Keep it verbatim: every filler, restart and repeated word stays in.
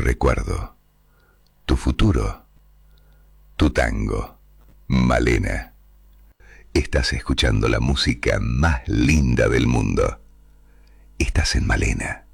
recuerdo, tu futuro, tu tango. Malena. Estás escuchando la música más linda del mundo. Estás en Malena.